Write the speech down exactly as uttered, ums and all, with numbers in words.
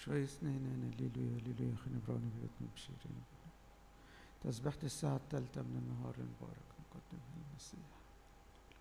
شوية اثنين هللويا هللويا خنبراني بيوتنا بشيرين. تسبحت الساعة الثالثة من النهار المبارك نقدمها للمسيح.